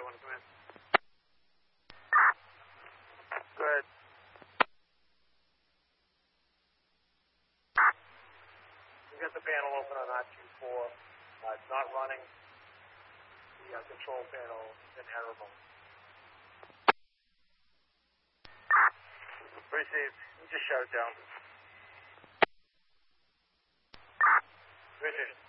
want to come in. Go ahead. We got the panel open on RQ4. It's not running. The control panel is inoperable. Receive. You just shut it down. Receive.